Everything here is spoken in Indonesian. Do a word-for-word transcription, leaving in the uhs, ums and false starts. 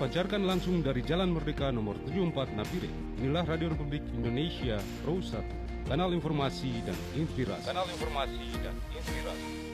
dipancarkan langsung dari Jalan Merdeka nomor tujuh puluh empat Napire. Inilah Radio Republik Indonesia Pro satu, kanal informasi dan inspirasi. Kanal informasi dan inspirasi.